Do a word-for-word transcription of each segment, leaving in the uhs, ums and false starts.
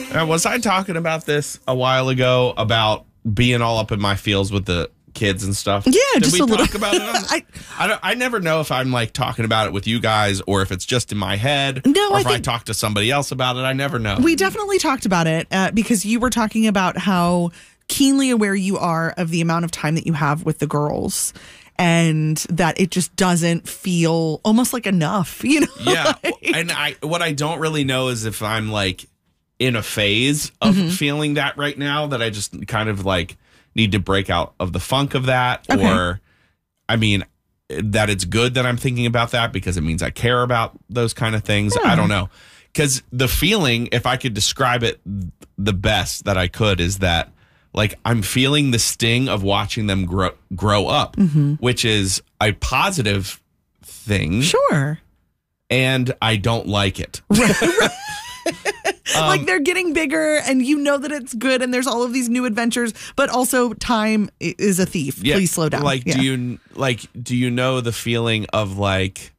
Uh, was I talking about this a while ago about being all up in my feels with the kids and stuff? Yeah, Did just we a little. talk about it? On, I I, don't, I never know if I'm like talking about it with you guys or if it's just in my head. No, or I if I think- talk to somebody else about it. I never know. We definitely talked about it uh, because you were talking about how keenly aware you are of the amount of time that you have with the girls and that it just doesn't feel almost like enough, you know? Yeah. Like- And I what I don't really know is if I'm like in a phase of Mm-hmm. feeling that right now, that I just kind of like need to break out of the funk of that. Okay. Or, I mean, that it's good that I'm thinking about that because it means I care about those kind of things. Yeah. I don't know. Because the feeling, if I could describe it the best that I could, is that like I'm feeling the sting of watching them grow, grow up, Mm-hmm. which is a positive thing. Sure. And I don't like it. like they're getting bigger and you know that it's good and there's all of these new adventures, but also time i- is a thief. Yeah, Please slow down. Like, Yeah. do you like? Do you know the feeling of like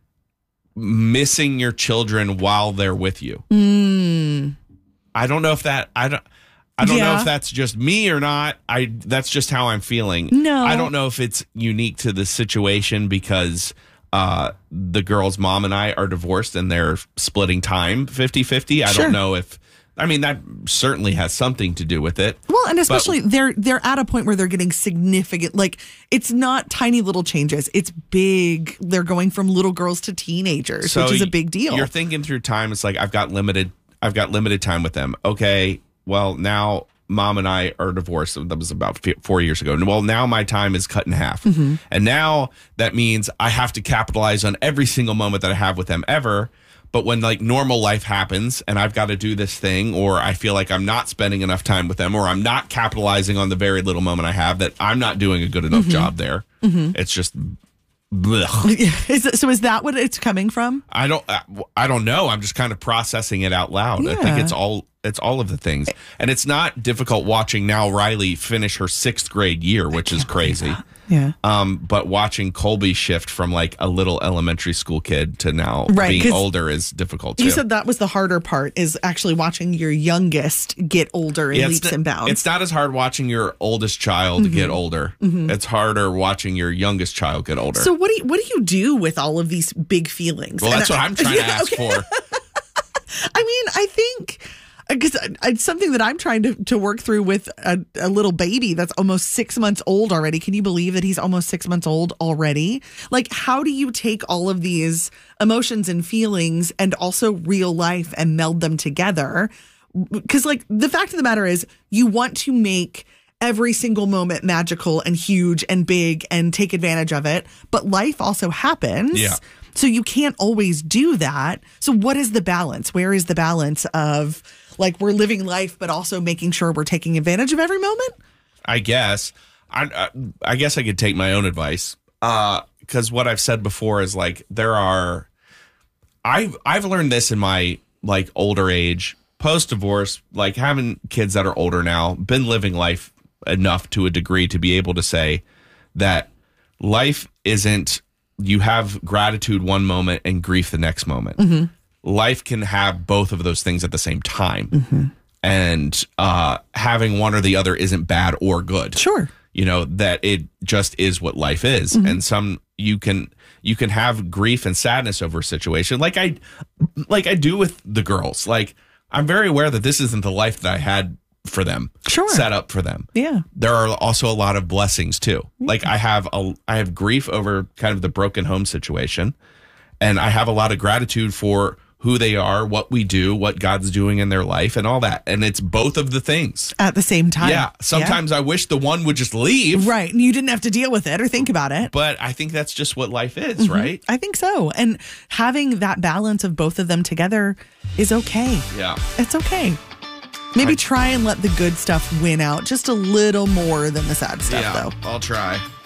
missing your children while they're with you? Mm. I don't know if that. I don't. I don't know Yeah. if that's just me or not. I. That's just how I'm feeling. No. I don't know if it's unique to the situation because uh, the girl's mom and I are divorced and they're splitting time fifty-fifty. I Sure. don't know if. I mean, that certainly has something to do with it. Well, and especially they're they're at a point where they're getting significant. Like it's not tiny little changes; it's big. They're going from little girls to teenagers, which is a big deal. You're thinking through time. It's like I've got limited. I've got limited time with them. Okay, well now mom and I are divorced. That was about f- four years ago. Well, now my time is cut in half, Mm-hmm. and now that means I have to capitalize on every single moment that I have with them ever. But when like normal life happens and I've got to do this thing, or I feel like I'm not spending enough time with them, or I'm not capitalizing on the very little moment I have, that I'm not doing a good enough Mm-hmm. job there. It's just, blech. Is it, so is that what it's coming from? I don't, I, I don't know. I'm just kind of processing it out loud. I think Yeah. it's all, it's all of the things, and it's not difficult watching now Riley finish her sixth grade year, which is crazy. Yeah. Um, but watching Colby shift from like a little elementary school kid to now Right, being 'cause older is difficult too. You said that was the harder part, is actually watching your youngest get older in Yeah, it's leaps not- and bounds. It's not as hard watching your oldest child Mm-hmm. get older. It's harder watching your youngest child get older. So what do you, what do you do with all of these big feelings? well, And that's what I- I'm trying Yeah, to ask okay. for. I mean, I think because it's something that I'm trying to, to work through with a, a little baby that's almost six months old already. Can you believe that he's almost six months old already? Like, how do you take all of these emotions and feelings and also real life and meld them together? Because, like, the fact of the matter is, you want to make every single moment magical and huge and big and take advantage of it. But life also happens. Yeah. So you can't always do that. So what is the balance? Where is the balance of like we're living life, but also making sure we're taking advantage of every moment? I guess. I, I I guess I could take my own advice. Uh, because what I've said before is like there are. I've I've learned this in my like older age, post divorce, like having kids that are older now, been living life enough to a degree to be able to say that life isn't. You have gratitude one moment and grief the next moment. Mm-hmm. Life can have both of those things at the same time. Mm-hmm. And uh, having one or the other isn't bad or good. Sure. You know, that it just is what life is. Mm-hmm. And some you can you can have grief and sadness over a situation like I like I do with the girls. Like I'm very aware that this isn't the life that I had for them. Sure. Set up for them. Yeah. There are also a lot of blessings too. Like I have a I have grief over kind of the broken home situation, and I have a lot of gratitude for who they are, what we do, what God's doing in their life, and all that. And it's both of the things. At the same time. Yeah. Sometimes I wish the one would just leave. Right. And you didn't have to deal with it or think about it. But I think that's just what life is, right? I think so. And having that balance of both of them together is okay. Yeah. It's okay. Maybe I- try and let the good stuff win out just a little more than the sad stuff, Yeah. though. I'll try.